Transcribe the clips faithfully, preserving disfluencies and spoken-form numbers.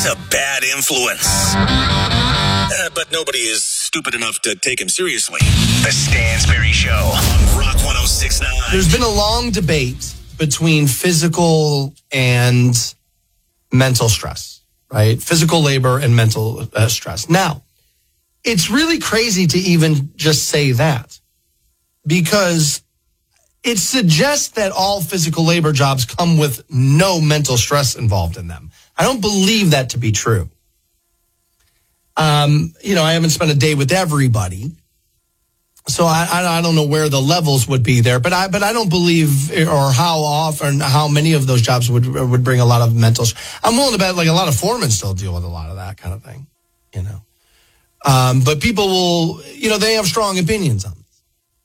He's a bad influence. Uh, but nobody is stupid enough to take him seriously. The Stansberry Show on Rock one oh six point nine. There's been a long debate between physical and mental stress, right? Physical labor and mental uh, stress. Now, it's really crazy to even just say that, because it suggests that all physical labor jobs come with no mental stress involved in them. I don't believe that to be true. Um, you know, I haven't spent a day with everybody, so I, I, I don't know where the levels would be there. But I, but I don't believe, or how often, how many of those jobs would would bring a lot of mental. I'm willing to bet, like, a lot of foremen still deal with a lot of that kind of thing, you know. Um, but people will, you know, they have strong opinions on this.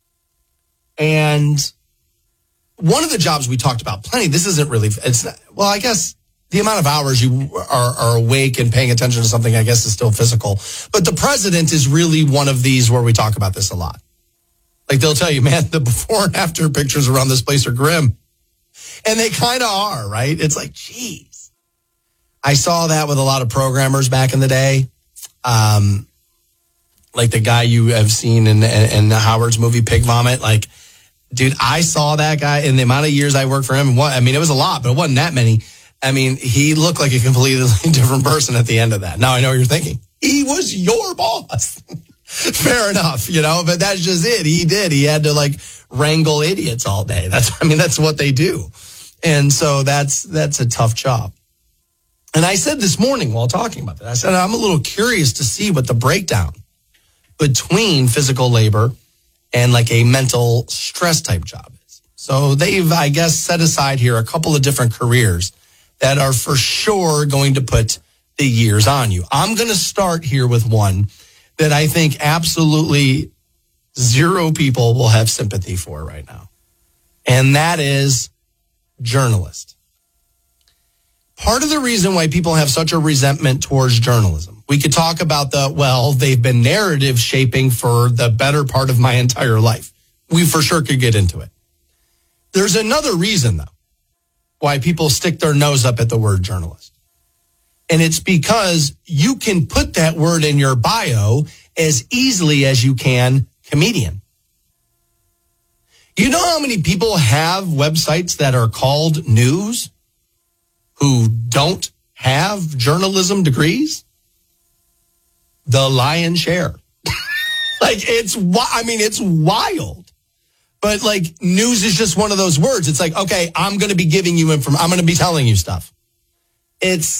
And one of the jobs we talked about plenty. This isn't really. It's not, well, I guess. The amount of hours you are, are awake and paying attention to something, I guess, is still physical. But the president is really one of these where we talk about this a lot. Like, they'll tell you, man, the before and after pictures around this place are grim. And they kind of are, right? It's like, geez. I saw that with a lot of programmers back in the day. Um, like the guy you have seen in, in, in Howard's movie, Pig Vomit. Like, dude, I saw that guy in the amount of years I worked for him. What, I mean, it was a lot, but it wasn't that many. I mean, he looked like a completely different person at the end of that. Now I know what you're thinking. He was your boss. Fair enough, you know, but that's just it. He did. He had to, like, wrangle idiots all day. That's, I mean, that's what they do. And so that's, that's a tough job. And I said this morning while talking about that, I said, I'm a little curious to see what the breakdown between physical labor and like a mental stress type job is. So they've, I guess, set aside here a couple of different careers that are for sure going to put the years on you. I'm going to start here with one that I think absolutely zero people will have sympathy for right now. And that is journalist. Part of the reason why people have such a resentment towards journalism, we could talk about the, well, they've been narrative shaping for the better part of my entire life. We for sure could get into it. There's another reason, though, why people stick their nose up at the word journalist. And it's because you can put that word in your bio as easily as you can comedian. You know how many people have websites that are called news who don't have journalism degrees? The lion's share. Like, it's, I mean, it's wild. But, like, news is just one of those words. It's like, okay, I'm going to be giving you information. I'm going to be telling you stuff. It's